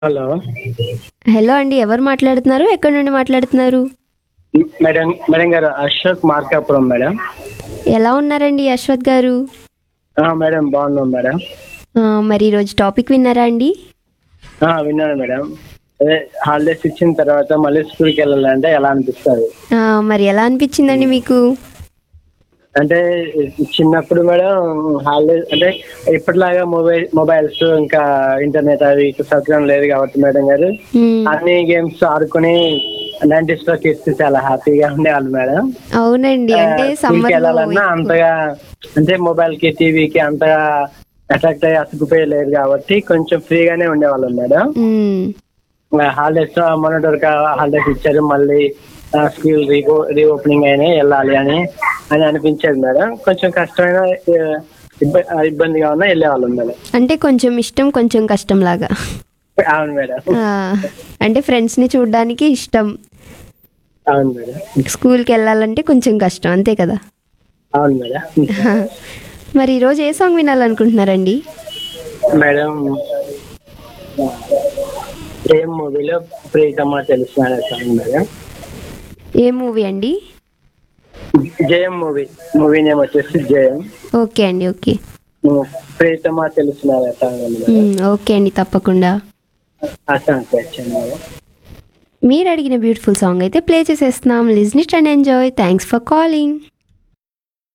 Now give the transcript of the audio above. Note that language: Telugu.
హలో హలో అండి. ఎవరు మాట్లాడుతున్నారు? ఎక్కడి నుండి మాట్లాడుతున్నారు? మేడం మేడం గారు అశోక్ మార్కాపురం మేడం. ఎలా ఉన్నారండి అశ్వథ్ గారు? మేడం బాగున్నాం మేడం. మరి ఈరోజు టాపిక్ విన్నారా అండి? విన్నాను మేడం. అదే హాలిడేస్ ఇచ్చిన తర్వాత మళ్ళీ స్కూల్కి వెళ్ళాలంటే ఎలా అనిపిస్తుంది? మరి ఎలా అనిపించిందండి మీకు? అంటే చిన్నప్పుడు మేడం హాలిడేస్ అంటే ఇప్పటిలాగా మొబైల్స్ ఇంకా ఇంటర్నెట్ అవి సౌకర్యం లేదు కాబట్టి మేడం గారు మ్మ్. అన్ని గేమ్స్ ఆడుకుని 90s లో కిడ్స్ చాలా హ్యాపీగా ఉండేవాళ్ళు మేడం. అవునండి. అంటే స్కూల్కి సమ్మర్లో వెళ్ళాలన్నా ఎక్కువ. అంతగా అంటే మొబైల్ కి టీవీకి అంతగా అట్రాక్ట్ అయ్యి అతుకుపోయలేదు కాబట్టి కొంచెం ఫ్రీగానే ఉండేవాళ్ళం మేడం. మ్మ్. హాలిడేస్ మొన్నటి వరకు హాలిడేస్ ఇచ్చారు, మళ్ళీ స్కూల్ రీఓపెనింగ్ అయినాయి వెళ్ళాలి అని అనిపించేది మేడం. కొంచెం కష్టమైన ఇబ్బందిగా ఉన్నా వెళ్ళేవాళ్ళం మేడం. అంటే కొంచెం ఇష్టం, కొంచెం కష్టం లాగా. అవును మేడం. ఆ, అంటే ఫ్రెండ్స్ని చూడడానికి ఇష్టం, అవును మేడం. స్కూల్కి వెళ్ళాలంటే కొంచెం కష్టం, అంతే కదా? అవును మేడం. మరి ఈరోజు ఏ సాంగ్ వినాలనుకుంటున్నారండి? మేడం ఏం మూవీలో ప్రీతమా తెలిసిన సాంగ్ మేడం. ఏ మూవీ అండి? జయం మూవీ నేమ్ వచ్చేసి జయం. ఓకే అండి, ఓకే. ప్రీతమా తెలిసిన సాంగ్ మేడం. ఓకే అండి, తప్పకుండా. ఆ సాంగ్ వచ్చాను మేడం. మీరు అడిగిన బ్యూటిఫుల్ సాంగ్ అయితే ప్లే చేసేస్తున్నాం. Listen it and enjoy. Thanks for calling.